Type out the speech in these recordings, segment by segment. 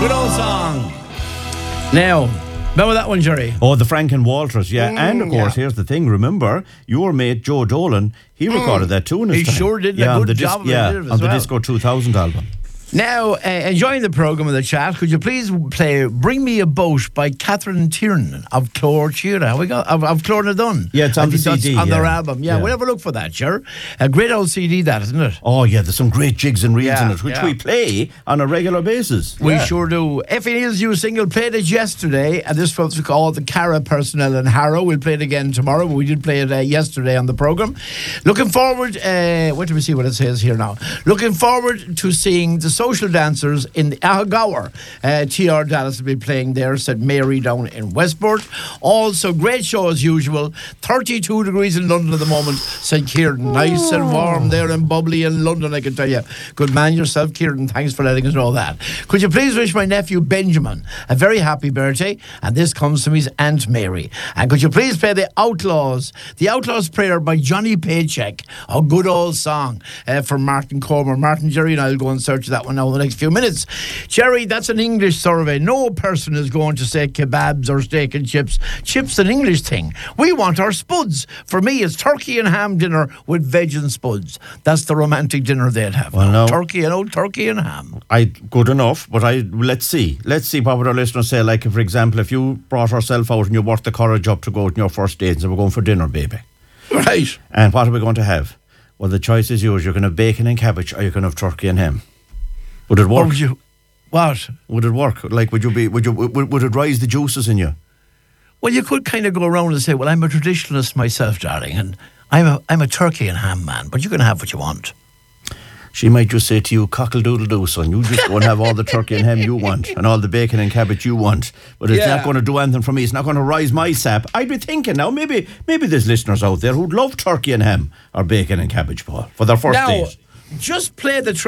Good old song. Now, remember that one, Jerry? Oh, the Franken Walters, yeah. And, of course, here's the thing. Remember, your mate, Joe Dolan, he recorded that tune. He sure did a good job of it on the Disco 2000 album. Now, enjoying the programme and the chat, could you please play Bring Me a Boat by Catherine Tiernan of Clór Tíre? Have we got of Clór na Dun? Yeah, it's on the CD. On their album. Yeah, we'll have a look for that, sure. A great old CD, that, isn't it? Oh, yeah, there's some great jigs and reels in it, which we play on a regular basis. We sure do. Effie Neil's new single played it yesterday, and this was called The Cara Personnel in Harrow. We'll play it again tomorrow, but we did play it yesterday on the programme. Looking forward, wait till we see what it says here now. Looking forward to seeing the social dancers in the Ahagawar. TR Dallas will be playing there, said Mary down in Westport. Also, great show as usual. 32 degrees in London at the moment, said Kieran. Nice and warm there and bubbly in London, I can tell you. Good man yourself, Kieran. Thanks for letting us know that. Could you please wish my nephew Benjamin a very happy birthday? And this comes from his Aunt Mary. And could you please play The Outlaws Prayer by Johnny Paycheck? A good old song from Martin Comer. Martin, Jerry and I'll go and search that one now in the next few minutes. Jerry, that's an English survey. No person is going to say kebabs or steak and chips. Chips an English thing. We want our spuds. For me, it's turkey and ham dinner with veg and spuds. That's the romantic dinner they'd have. Well, no. Turkey and ham. Good enough, but let's see what would our listeners say. Like, for example, if you brought yourself out and you worked the courage up to go out on your first date and said, we're going for dinner, baby. Right. And what are we going to have? Well, the choice is yours. You're going to have bacon and cabbage, or you're going to have turkey and ham. Would it work? What? Would it work? Like, would it rise the juices in you? Well, you could kind of go around and say, well, I'm a traditionalist myself, darling, and I'm a turkey and ham man, but you can have what you want. She might just say to you, cockle-doodle-doo, son, you just go and have all the turkey and ham you want and all the bacon and cabbage you want. But it's not going to do anything for me. It's not going to rise my sap. I'd be thinking now, maybe there's listeners out there who'd love turkey and ham or bacon and cabbage, Paul, for their first date. Just play the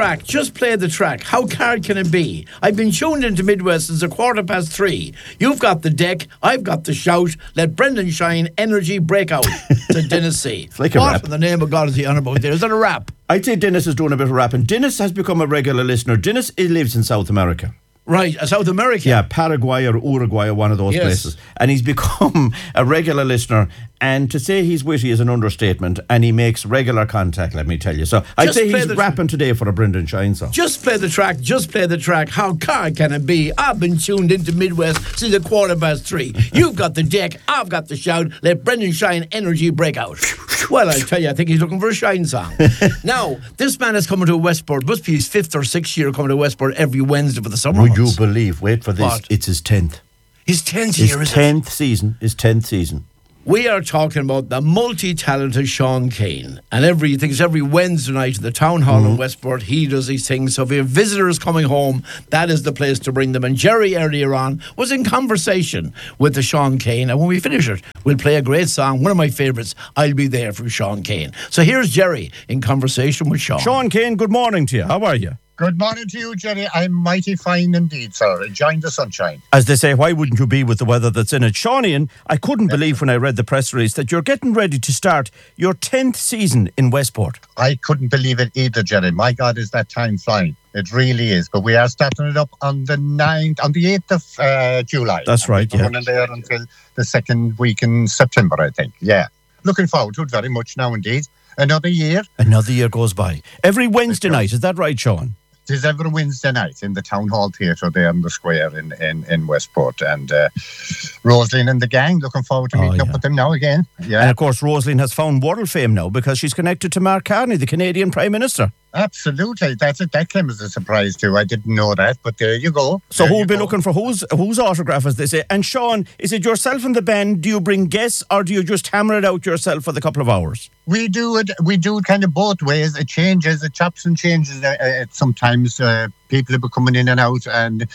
track. How hard can it be? I've been tuned into Midwest since 3:15. You've got the deck, I've got the shout. Let Brendan shine, energy break out. To Dennis C. It's like a rap. What in the name of God is he on about there? Is that a rap? I'd say Dennis is doing a bit of rapping. Dennis has become a regular listener. Dennis lives in South America. Right, South America. Yeah, Paraguay or Uruguay or one of those places. And he's become a regular listener. And to say he's witty is an understatement. And he makes regular contact, let me tell you. So I'd say he's rapping today for a Brendan Shine song. Just play the track. How hard can it be? I've been tuned into Midwest since 3:15. You've got the deck, I've got the shout. Let Brendan Shine, energy break out. Well, I tell you, I think he's looking for a Shine song. Now, this man is coming to Westport. Must be his 5th or 6th year coming to Westport every Wednesday for the summer months. Would you believe, wait for this, what? It's his 10th. His 10th year, His 10th season. His 10th season. We are talking about the multi-talented Sean Kane. And every Wednesday night at the Town Hall in Westport, he does these things. So if you have visitors coming home, that is the place to bring them. And Jerry earlier on was in conversation with the Sean Kane. And when we finish it, we'll play a great song, one of my favourites, I'll Be There, from Sean Kane. So here's Jerry in conversation with Sean. Sean Kane, good morning to you. How are you? Good morning to you, Jerry. I'm mighty fine indeed, sir. Enjoying the sunshine. As they say, why wouldn't you be with the weather that's in it? Sean Ian, I couldn't believe when I read the press release that you're getting ready to start your 10th season in Westport. I couldn't believe it either, Jerry. My God, is that time flying. It really is. But we are starting it up on the 8th of July. That's right, yeah. We're running there until the second week in September, I think. Yeah. Looking forward to it very much now, indeed. Another year goes by. Every Wednesday night, is that right, Sean? It is every Wednesday night in the Town Hall Theatre there in the square in Westport. And Rosaline and the gang, looking forward to meeting up with them now again. Yeah. And of course, Rosaline has found world fame now because she's connected to Mark Carney, the Canadian Prime Minister. Absolutely. That came as a surprise too. I didn't know that, but there you go. So who'll be looking for whose autograph, as they say? And Sean, is it yourself and the band? Do you bring guests or do you just hammer it out yourself for the couple of hours? We do it kind of both ways. It changes, it chops and changes. Sometimes people are coming in and out, and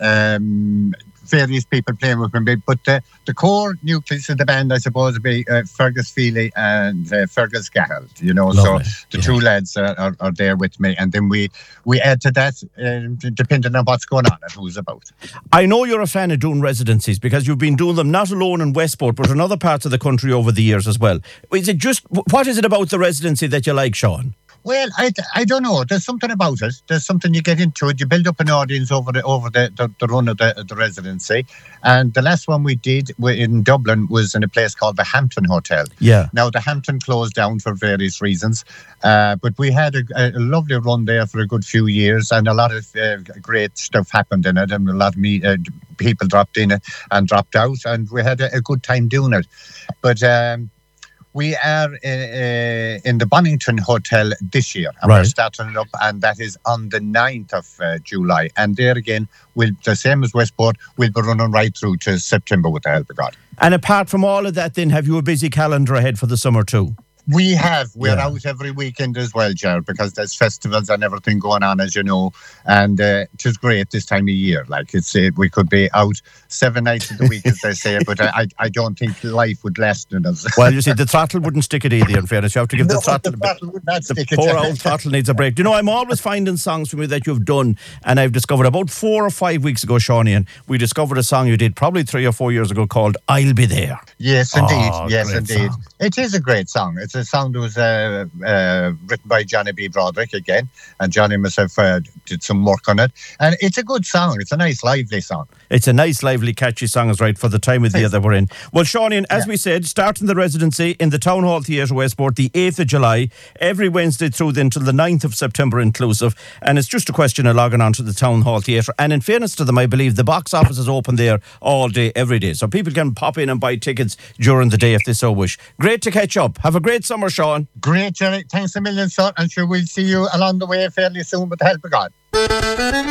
various people playing with me. But the core nucleus of the band, I suppose, would be Fergus Feely and Fergus Gahald, Lovely. So the two lads are there with me. And then we add to that, depending on what's going on and who's about. I know you're a fan of doing residencies because you've been doing them not alone in Westport, but in other parts of the country over the years as well. Is it just, what is it about the residency that you like, Sean? Well, I don't know. There's something about it. There's something you get into it. You build up an audience over the run of the residency. And the last one we did in Dublin was in a place called the Hampton Hotel. Yeah. Now, the Hampton closed down for various reasons. But we had a lovely run there for a good few years. And a lot of great stuff happened in it. And a lot of people dropped in and dropped out. And we had a good time doing it. But... we are in the Bonington Hotel this year, and we're starting it up, and that is on the 9th of July. And there again, the same as Westport, we'll be running right through to September with the help of God. And apart from all of that, then, have you a busy calendar ahead for the summer too? We have. We're out every weekend as well, Gerald, because there's festivals and everything going on, as you know. And it is great this time of year. Like we could be out 7 nights of the week, as they say, but I don't think life would last in us. Well, you see, the throttle wouldn't stick it either, in fairness. You have to give the throttle a bit. The throttle would not stick it. The poor old throttle needs a break. Do you know, I'm always finding songs from you that you've done, and I've discovered about 4 or 5 weeks ago, Sean, we discovered a song you did probably 3 or 4 years ago called I'll Be There. Yes, indeed. Yes, indeed. Song. It is a great song. It's a song that was written by Johnny B. Broderick again, and Johnny and myself did some work on it. And it's a good song. It's a nice, lively song. It's a nice, lively, catchy song, is right, for the time of the year that we're in. Well, Sean, as we said, starting the residency in the Town Hall Theatre Westport the 8th of July, every Wednesday through until the 9th of September inclusive. And it's just a question of logging on to the Town Hall Theatre. And in fairness to them, I believe the box office is open there all day, every day. So people can pop in and buy tickets during the day if they so wish. Great to catch up. Have a great summer, Sean. Great, Jerry. Thanks a million, sir. And sure, we'll see you along the way fairly soon with the help of God.